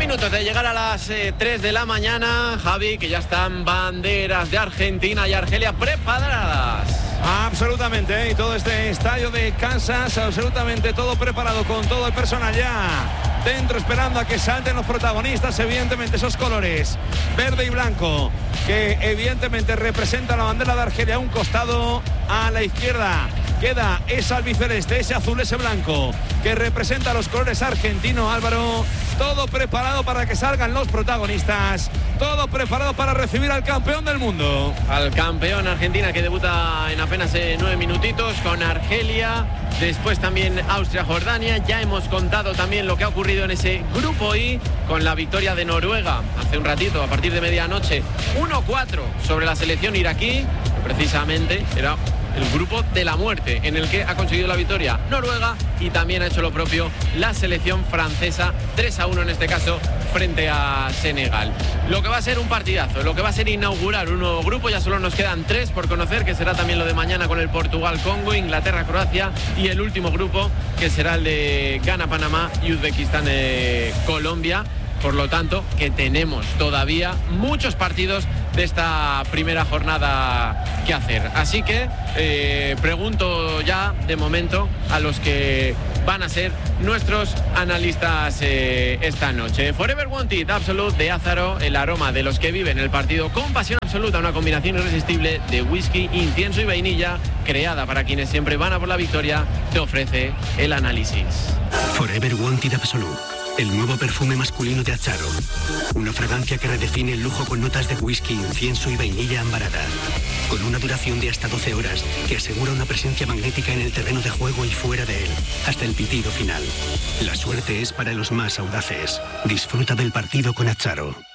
minutos de llegar a las 3 de la mañana, Javi, que ya están banderas de Argentina y Argelia preparadas. Absolutamente, y todo este estadio de Kansas, absolutamente todo preparado con todo el personal ya dentro, esperando a que salten los protagonistas. Evidentemente esos colores verde y blanco que evidentemente representan la bandera de Argelia a un costado. A la izquierda queda ese albiceleste, ese azul, ese blanco que representa los colores argentinos. Álvaro, todo preparado para que salgan los protagonistas, todo preparado para recibir al campeón del mundo. Al campeón Argentina, que debuta en apenas 9 minutitos con Argelia. Después también Austria-Jordania. Ya hemos contado también lo que ha ocurrido en ese grupo I con la victoria de Noruega hace un ratito, a partir de medianoche, 1-4 sobre la selección iraquí. Precisamente era el grupo de la muerte en el que ha conseguido la victoria Noruega, y también ha hecho lo propio la selección francesa, 3-1 en este caso frente a Senegal. Lo que va a ser un partidazo, lo que va a ser inaugurar un nuevo grupo. Ya solo nos quedan 3 por conocer, que será también lo de mañana con el Portugal-Congo, Inglaterra-Croacia, y el último grupo que será el de Ghana-Panamá y Uzbekistán-Colombia. Por lo tanto, que tenemos todavía muchos partidos de esta primera jornada que hacer. Así que pregunto ya de momento a los que van a ser nuestros analistas esta noche. Forever Wanted Absolute de Ázaro, el aroma de los que viven el partido con pasión absoluta, una combinación irresistible de whisky, incienso y vainilla, creada para quienes siempre van a por la victoria, te ofrece el análisis. Forever Wanted Absolute, el nuevo perfume masculino de Acharo. Una fragancia que redefine el lujo con notas de whisky, incienso y vainilla ambarada. Con una duración de hasta 12 horas que asegura una presencia magnética en el terreno de juego y fuera de él, hasta el pitido final. La suerte es para los más audaces. Disfruta del partido con Acharo.